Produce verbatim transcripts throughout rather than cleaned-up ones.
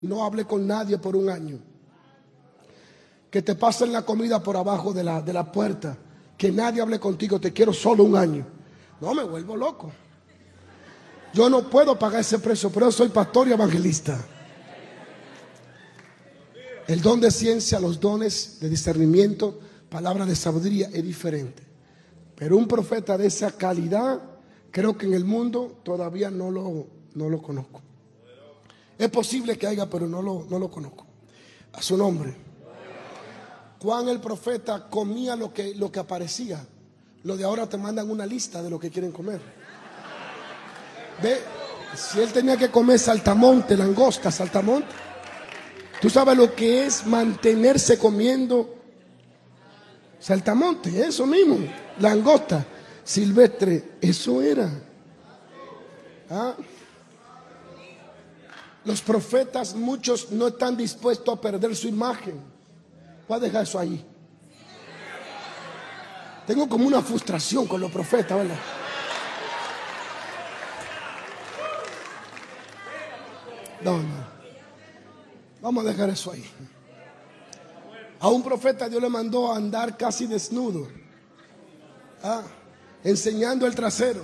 No hable con nadie por un año. Que te pasen la comida por abajo de la, de la puerta. Que nadie hable contigo. Te quiero solo un año. No, me vuelvo loco. Yo no puedo pagar ese precio, pero yo soy pastor y evangelista. El don de ciencia, los dones de discernimiento, palabra de sabiduría es diferente. Pero un profeta de esa calidad, creo que en el mundo todavía no lo, no lo conozco. Es posible que haya, pero no lo, no lo conozco. A su nombre. Juan el profeta comía lo que, lo que aparecía. Lo de ahora te mandan una lista de lo que quieren comer. Ve, si él tenía que comer saltamonte, langosta, saltamonte. Tú sabes lo que es mantenerse comiendo saltamonte, eso mismo, langosta silvestre, eso era. ¿Ah? Los profetas, muchos no están dispuestos a perder su imagen. Voy a dejar eso ahí. Tengo como una frustración con los profetas, ¿verdad? No, no. Vamos a dejar eso ahí. A un profeta Dios le mandó a andar casi desnudo, ¿ah? Enseñando el trasero.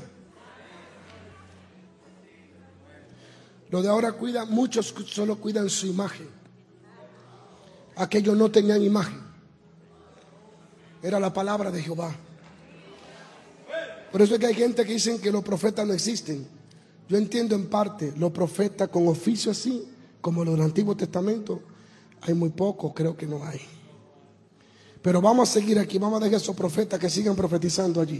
Lo de ahora cuidan, muchos solo cuidan su imagen. Aquellos no tenían imagen. Era la palabra de Jehová. Por eso es que hay gente que dicen que los profetas no existen. Yo entiendo en parte, los profetas con oficio así, como los del Antiguo Testamento, hay muy pocos, creo que no hay. Pero vamos a seguir aquí, vamos a dejar a esos profetas que sigan profetizando allí.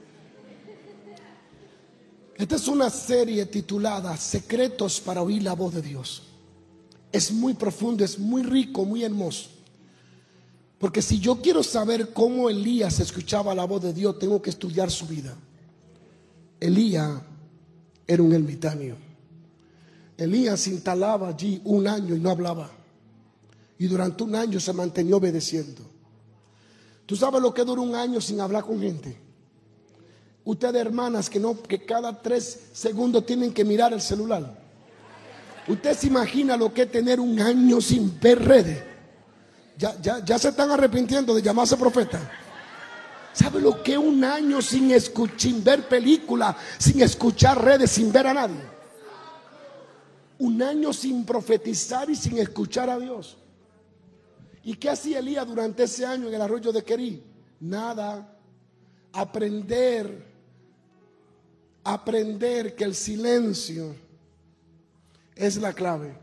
Esta es una serie titulada Secretos para oír la voz de Dios. Es muy profundo, es muy rico, muy hermoso. Porque si yo quiero saber cómo Elías escuchaba la voz de Dios, tengo que estudiar su vida. Elías era un ermitaño. Elías se instalaba allí un año y no hablaba. Y durante un año se mantenía obedeciendo. ¿Tú sabes lo que dura un año sin hablar con gente? Ustedes, hermanas, que no, que cada tres segundos tienen que mirar el celular. Usted se imagina lo que es tener un año sin ver redes. Ya, ya, ya se están arrepintiendo de llamarse profeta. ¿Sabe lo que es un año sin, escuchar, sin ver películas, sin escuchar redes, sin ver a nadie? Un año sin profetizar y sin escuchar a Dios. ¿Y qué hacía Elías durante ese año en el arroyo de Querí? Nada. Aprender, aprender que el silencio es la clave.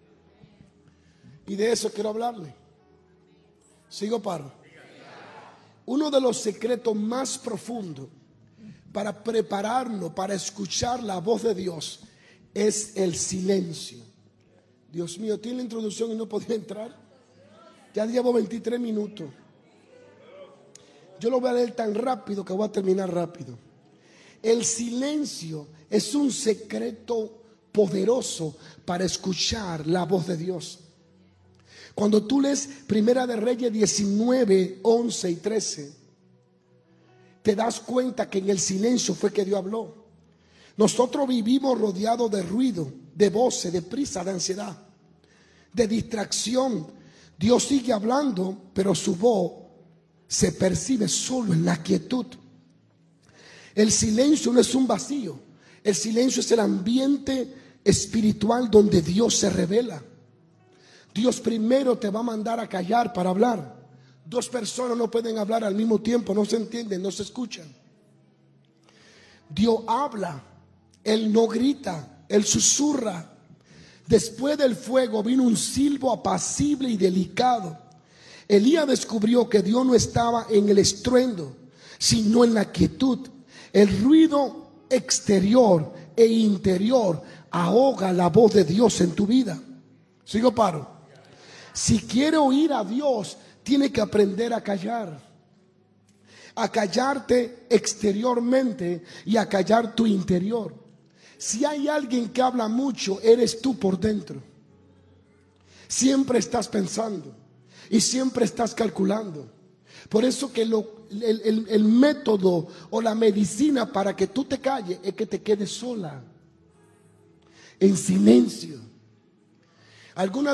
Y de eso quiero hablarle. Sigo paro. Uno de los secretos más profundos para prepararnos para escuchar la voz de Dios es el silencio. Dios mío, tiene la introducción y no podía entrar. Ya llevo veintitrés minutos. Yo lo voy a leer tan rápido que voy a terminar rápido. El silencio es un secreto poderoso para escuchar la voz de Dios. Cuando tú lees Primera de Reyes diecinueve, once y trece, te das cuenta que en el silencio fue que Dios habló. Nosotros vivimos rodeados de ruido, de voces, de prisa, de ansiedad, de distracción. Dios sigue hablando, pero su voz se percibe solo en la quietud. El silencio no es un vacío. El silencio es el ambiente espiritual donde Dios se revela. Dios primero te va a mandar a callar para hablar. Dos personas no pueden hablar al mismo tiempo, no se entienden, no se escuchan. Dios habla, Él no grita, Él susurra. Después del fuego vino un silbo apacible y delicado. Elías descubrió que Dios no estaba en el estruendo, sino en la quietud. El ruido exterior e interior ahoga la voz de Dios en tu vida. Sigo paro. Si quiere oír a Dios, tiene que aprender a callar. A callarte exteriormente y a callar tu interior. Si hay alguien que habla mucho, eres tú por dentro. Siempre estás pensando y siempre estás calculando. Por eso que lo, el, el, el método o la medicina para que tú te calles es que te quedes sola, en silencio. Algunas